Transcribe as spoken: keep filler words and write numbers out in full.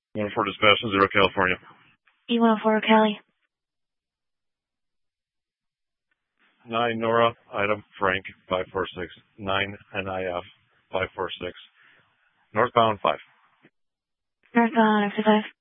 one oh four dispatch, zero California. E one oh four Cali. nine Nora, item Frank, five four six. nine N I F, five four six. Northbound five. Northbound, after five.